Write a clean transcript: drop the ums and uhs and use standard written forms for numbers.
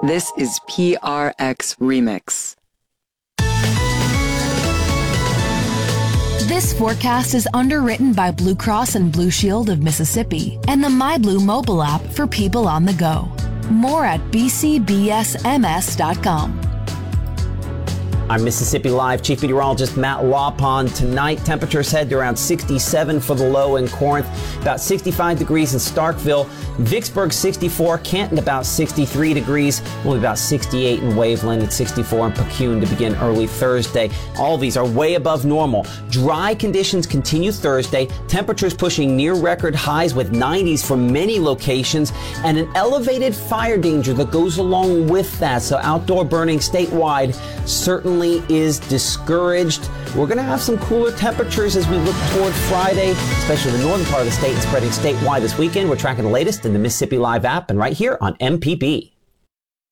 This is PRX Remix. This forecast is underwritten by Blue Cross and Blue Shield of Mississippi and the MyBlue mobile app for people on the go. More at bcbsms.com. I'm Mississippi Live Chief Meteorologist Matt Lawpon. Tonight, temperatures head to around 67 for the low in Corinth, about 65 degrees in Starkville, Vicksburg 64, Canton about 63 degrees, only about 68 in Waveland and 64 in Picayune to begin early Thursday. All these are way above normal. Dry conditions continue Thursday, temperatures pushing near record highs with 90s for many locations, and an elevated fire danger that goes along with that. So outdoor burning statewide certainly is discouraged. We're going to have some cooler temperatures as we look toward Friday, especially the northern part of the state and spreading statewide this weekend. We're tracking the latest in the Mississippi Live app and right here on MPB.